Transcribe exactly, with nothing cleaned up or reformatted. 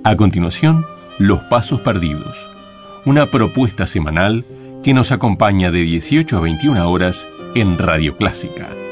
A continuación, Los Pasos Perdidos, una propuesta semanal que nos acompaña de dieciocho a veintiuna horas en Radio Clásica.